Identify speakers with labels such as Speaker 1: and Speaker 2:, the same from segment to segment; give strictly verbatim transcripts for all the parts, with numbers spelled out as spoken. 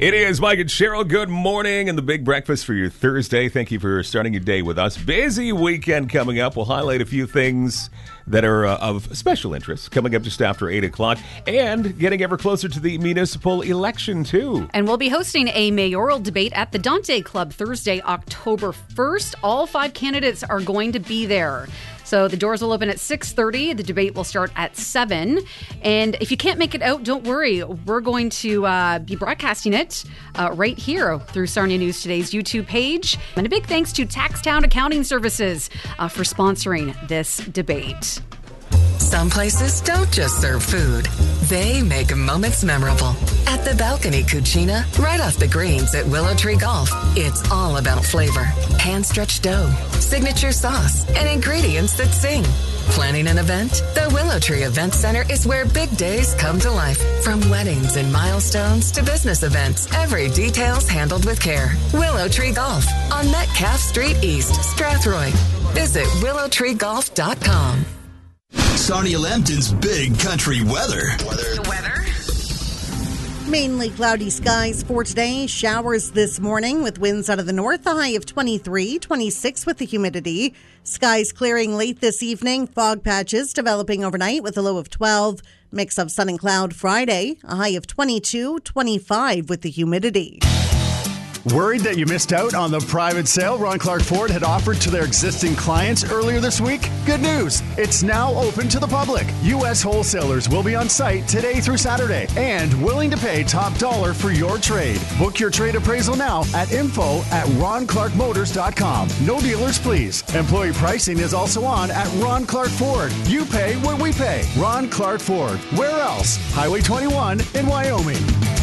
Speaker 1: It is Mike and Cheryl. Good morning and the big breakfast for your Thursday. Thank you for starting your day with us. Busy weekend coming up. We'll highlight a few things that are uh, of special interest coming up just after eight o'clock and getting ever closer to the municipal election, too.
Speaker 2: And we'll be hosting a mayoral debate at the Dante Club Thursday, October first. All five candidates are going to be there. So the doors will open at six thirty. The debate will start at seven. And if you can't make it out, don't worry. We're going to uh, be broadcasting it uh, right here through Sarnia News Today's YouTube page. And a big thanks to Taxtown Accounting Services uh, for sponsoring this debate.
Speaker 3: Some places don't just serve food. They make moments memorable. At the Balcony Cucina, right off the greens at Willow Tree Golf, it's all about flavor. Hand-stretched dough, signature sauce, and ingredients that sing. Planning an event? The Willow Tree Event Center is where big days come to life. From weddings and milestones to business events, every detail's handled with care. Willow Tree Golf on Metcalf Street East, Strathroy. Visit willow tree golf dot com.
Speaker 4: Sarnia Lambton's big country weather.
Speaker 3: Weather. The weather.
Speaker 5: Mainly cloudy skies for today. Showers this morning with winds out of the north. A high of twenty-three, twenty-six with the humidity. Skies clearing late this evening. Fog patches developing overnight with a low of twelve. Mix of sun and cloud Friday. A high of twenty-two, twenty-five with the humidity.
Speaker 6: Worried that you missed out on the private sale Ron Clark Ford had offered to their existing clients earlier this week? Good news. It's now open to the public. U S wholesalers will be on site today through Saturday and willing to pay top dollar for your trade. Book your trade appraisal now at info at ron clark motors dot com. No dealers, please. Employee pricing is also on at Ron Clark Ford. You pay what we pay. Ron Clark Ford. Where else? Highway twenty-one in Wyoming.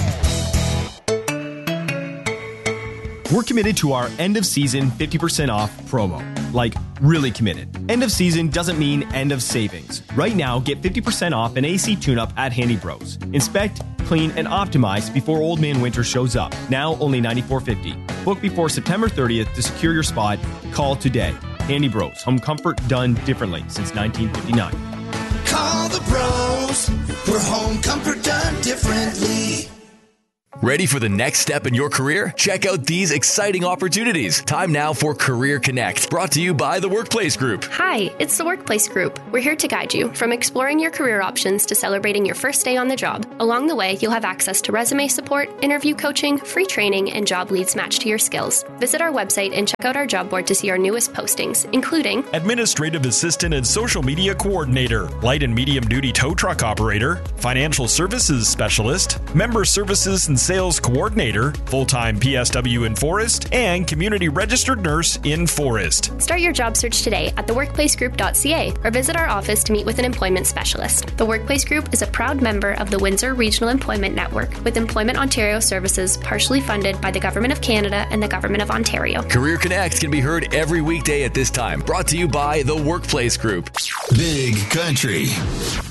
Speaker 7: We're committed to our end of season fifty percent off promo. Like, really committed. End of season doesn't mean end of savings. Right now, get fifty percent off an A C tune-up at Handy Bros. Inspect, clean, and optimize before Old Man Winter shows up. Now only ninety-four fifty. Book before September thirtieth to secure your spot. Call today. Handy Bros. Home comfort done differently since nineteen fifty-nine.
Speaker 4: Call the bros for home comfort done differently. Ready for the next step in your career? Check out these exciting opportunities. Time now for Career Connect, brought to you by the Workplace Group.
Speaker 8: Hi, it's the Workplace Group. We're here to guide you from exploring your career options to celebrating your first day on the job. Along the way, you'll have access to resume support, interview coaching, free training, and job leads matched to your skills. Visit our website and check out our job board to see our newest postings, including
Speaker 9: Administrative Assistant and Social Media Coordinator, Light and Medium Duty Tow Truck Operator, Financial Services Specialist, Member Services and Sales Coordinator, Full-Time P S W in Forest, and Community Registered Nurse in Forest.
Speaker 8: Start your job search today at the workplace group dot c a or visit our office to meet with an employment specialist. The Workplace Group is a proud member of the Windsor Regional Employment Network, with Employment Ontario services partially funded by the Government of Canada and the Government of Ontario.
Speaker 4: Career Connect can be heard every weekday at this time, brought to you by the Workplace Group. Big Country.